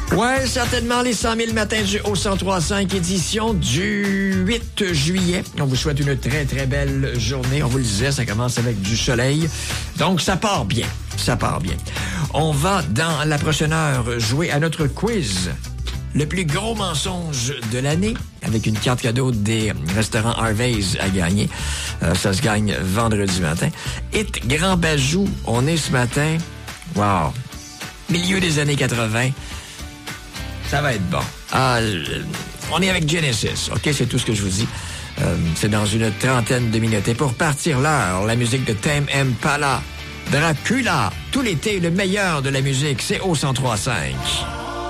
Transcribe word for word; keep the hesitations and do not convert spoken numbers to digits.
Ouais, certainement les cent mille matins du Haut cent trois cinq, édition du huit juillet. On vous souhaite une très, très belle journée. On vous le disait, ça commence avec du soleil. Donc, ça part bien. Ça part bien. On va, dans la prochaine heure, jouer à notre quiz. Le plus gros mensonge de l'année, avec une carte cadeau des restaurants Harvey's à gagner. Euh, ça se gagne vendredi matin. Hit Grand Bajou, on est ce matin. Wow. Milieu des années quatre-vingts. Ça va être bon. Ah, euh, on est avec Genesis, OK? C'est tout ce que je vous dis. Euh, c'est dans une trentaine de minutes. Et pour partir l'heure, la musique de Tame Impala, Dracula. Tout l'été, le meilleur de la musique, c'est au cent trois cinq.